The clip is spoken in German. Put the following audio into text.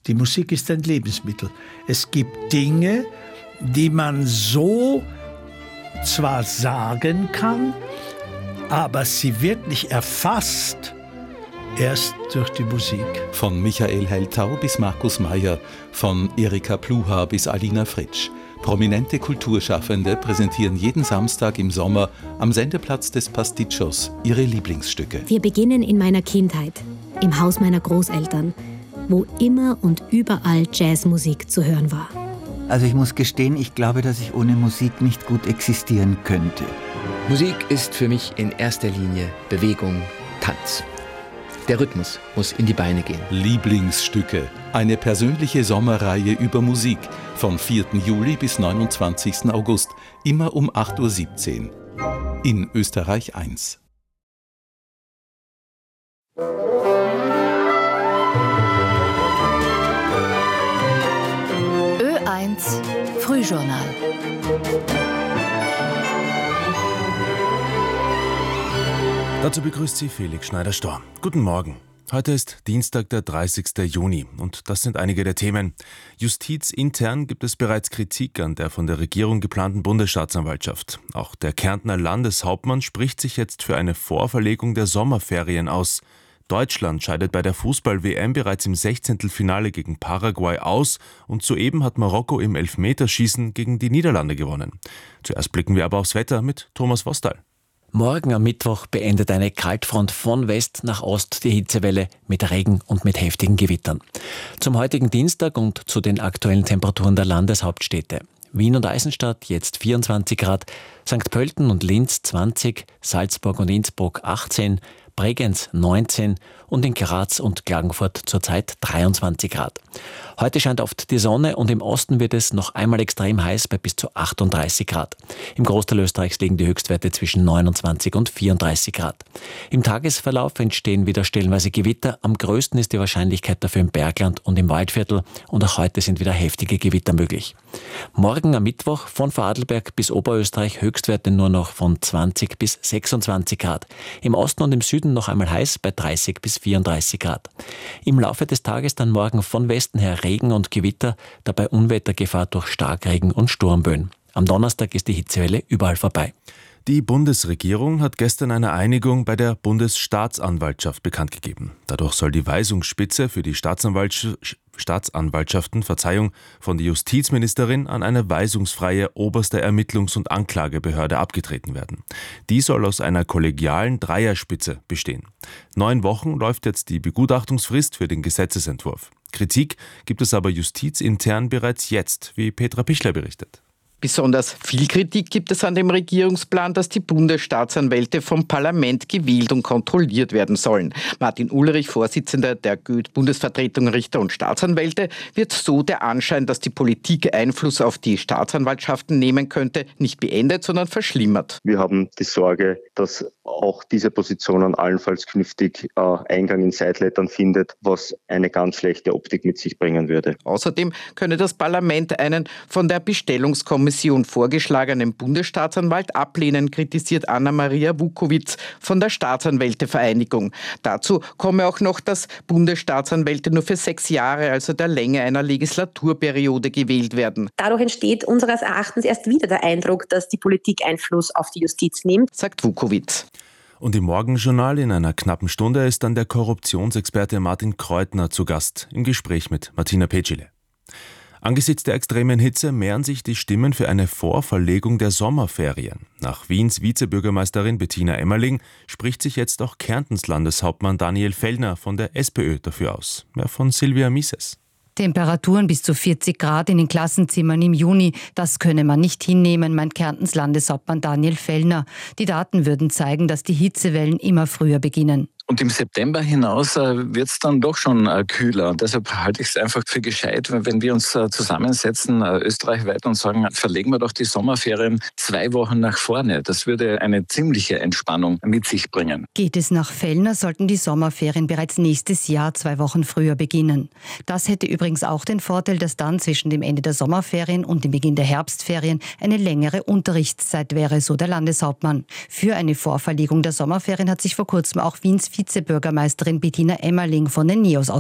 Die Musik ist ein Lebensmittel. Es gibt Dinge, die man so zwar sagen kann, aber sie wirklich erfasst erst durch die Musik. Von Michael Heltau bis Markus Meyer, von Erika Pluhar bis Alina Fritsch. Prominente Kulturschaffende präsentieren jeden Samstag im Sommer am Sendeplatz des Pasticcios ihre Lieblingsstücke. Wir beginnen in meiner Kindheit, im Haus meiner Großeltern, wo immer und überall Jazzmusik zu hören war. Also ich muss gestehen, ich glaube, dass ich ohne Musik nicht gut existieren könnte. Musik ist für mich in erster Linie Bewegung, Tanz. Der Rhythmus muss in die Beine gehen. Lieblingsstücke. Eine persönliche Sommerreihe über Musik. Von 4. Juli bis 29. August. Immer um 8.17 Uhr. In Österreich 1. Ö1 Frühjournal. Dazu begrüßt Sie Felix Schneider-Storr. Guten Morgen. Heute ist Dienstag, der 30. Juni und das sind einige der Themen. Justizintern gibt es bereits Kritik an der von der Regierung geplanten Bundesstaatsanwaltschaft. Auch der Kärntner Landeshauptmann spricht sich jetzt für eine Vorverlegung der Sommerferien aus. Deutschland scheidet bei der Fußball-WM bereits im 16. Finale gegen Paraguay aus und soeben hat Marokko im Elfmeterschießen gegen die Niederlande gewonnen. Zuerst blicken wir aber aufs Wetter mit Thomas Vostal. Morgen am Mittwoch beendet eine Kaltfront von West nach Ost die Hitzewelle mit Regen und mit heftigen Gewittern. Zum heutigen Dienstag und zu den aktuellen Temperaturen der Landeshauptstädte. Wien und Eisenstadt jetzt 24 Grad, St. Pölten und Linz 20, Salzburg und Innsbruck 18, Bregenz 19 und in Graz und Klagenfurt zurzeit 23 Grad. Heute scheint oft die Sonne und im Osten wird es noch einmal extrem heiß bei bis zu 38 Grad. Im Großteil Österreichs liegen die Höchstwerte zwischen 29 und 34 Grad. Im Tagesverlauf entstehen wieder stellenweise Gewitter. Am größten ist die Wahrscheinlichkeit dafür im Bergland und im Waldviertel und auch heute sind wieder heftige Gewitter möglich. Morgen am Mittwoch von Vorarlberg bis Oberösterreich Höchstwerte nur noch von 20 bis 26 Grad. Im Osten und im Süden noch einmal heiß bei 30 bis 34 Grad. Im Laufe des Tages dann morgen von Westen her Regen und Gewitter, dabei Unwettergefahr durch Starkregen und Sturmböen. Am Donnerstag ist die Hitzewelle überall vorbei. Die Bundesregierung hat gestern eine Einigung bei der Bundesstaatsanwaltschaft bekannt gegeben. Dadurch soll die Weisungsspitze für die Staatsanwaltschaften von der Justizministerin an eine weisungsfreie oberste Ermittlungs- und Anklagebehörde abgetreten werden. Die soll aus einer kollegialen Dreierspitze bestehen. 9 Wochen läuft jetzt die Begutachtungsfrist für den Gesetzesentwurf. Kritik gibt es aber justizintern bereits jetzt, wie Petra Pichler berichtet. Besonders viel Kritik gibt es an dem Regierungsplan, dass die Bundesstaatsanwälte vom Parlament gewählt und kontrolliert werden sollen. Martin Ulrich, Vorsitzender der Bundesvertretung Richter und Staatsanwälte, wird so der Anschein, dass die Politik Einfluss auf die Staatsanwaltschaften nehmen könnte, nicht beendet, sondern verschlimmert. Wir haben die Sorge, dass auch diese Position allenfalls künftig Eingang in Seitleitern findet, was eine ganz schlechte Optik mit sich bringen würde. Außerdem könne das Parlament einen von der Bestellungskommission vorgeschlagenen Bundesstaatsanwalt ablehnen, kritisiert Anna-Maria Vukovic von der Staatsanwältevereinigung. Dazu komme auch noch, dass Bundesstaatsanwälte nur für 6 Jahre, also der Länge einer Legislaturperiode, gewählt werden. Dadurch entsteht unseres Erachtens erst wieder der Eindruck, dass die Politik Einfluss auf die Justiz nimmt, sagt Vukovic. Und im Morgenjournal in einer knappen Stunde ist dann der Korruptionsexperte Martin Kreutner zu Gast im Gespräch mit Martina Petschile. Angesichts der extremen Hitze mehren sich die Stimmen für eine Vorverlegung der Sommerferien. Nach Wiens Vizebürgermeisterin Bettina Emmerling spricht sich jetzt auch Kärntens Landeshauptmann Daniel Fellner von der SPÖ dafür aus. Mehr von Silvia Mises. Temperaturen bis zu 40 Grad in den Klassenzimmern im Juni, das könne man nicht hinnehmen, meint Kärntens Landeshauptmann Daniel Fellner. Die Daten würden zeigen, dass die Hitzewellen immer früher beginnen. Und im September hinaus wird es dann doch schon kühler. Und deshalb halte ich es einfach für gescheit, wenn wir uns zusammensetzen, österreichweit, und sagen, verlegen wir doch die Sommerferien 2 Wochen nach vorne. Das würde eine ziemliche Entspannung mit sich bringen. Geht es nach Fellner, sollten die Sommerferien bereits nächstes Jahr 2 Wochen früher beginnen. Das hätte übrigens auch den Vorteil, dass dann zwischen dem Ende der Sommerferien und dem Beginn der Herbstferien eine längere Unterrichtszeit wäre, so der Landeshauptmann. Für eine Vorverlegung der Sommerferien hat sich vor kurzem auch Wiens Vizebürgermeisterin Bettina Emmerling von den NEOS